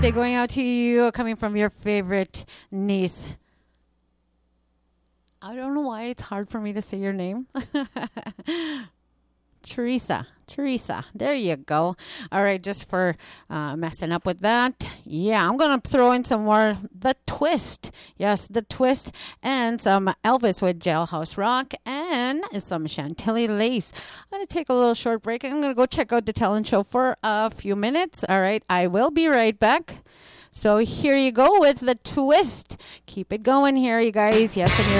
They're going out to you, coming from your favorite niece. I don't know why it's hard for me to say your name. Teresa. There you go. All right, just for messing up with that. Yeah, I'm going to throw in some more The Twist. Yes, The Twist. And some Elvis with Jailhouse Rock. And some Chantilly Lace. I'm going to take a little short break. I'm going to go check out the talent show for a few minutes. All right, I will be right back. So here you go with The Twist. Keep it going here, you guys. Yes, and you're